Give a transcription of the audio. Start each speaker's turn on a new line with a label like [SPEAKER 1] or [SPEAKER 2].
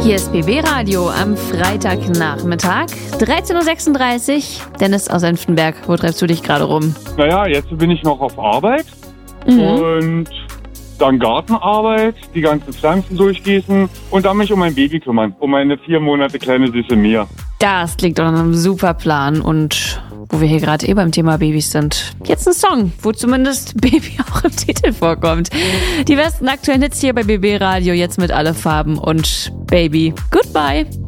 [SPEAKER 1] Hier ist BB Radio am Freitagnachmittag, 13.36 Uhr. Dennis aus Senftenberg, wo treibst du dich gerade rum?
[SPEAKER 2] Naja, jetzt bin ich noch auf Arbeit und dann Gartenarbeit, die ganzen Pflanzen durchgießen und dann mich um mein Baby kümmern, um meine 4 Monate kleine süße Mia.
[SPEAKER 1] Das klingt doch nach einem super Plan und wo wir hier gerade beim Thema Babys sind. Jetzt ein Song, wo zumindest Baby auch im Titel vorkommt. Die besten aktuellen Hits hier bei BB Radio, jetzt mit Alle Farben und Baby. Goodbye.